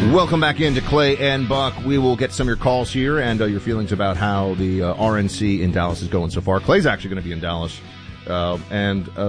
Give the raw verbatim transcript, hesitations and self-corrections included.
Welcome back into Clay and Buck. We will get some of your calls here and uh, your feelings about how the uh, R N C in Dallas is going so far. Clay's actually going to be in Dallas, uh, and uh,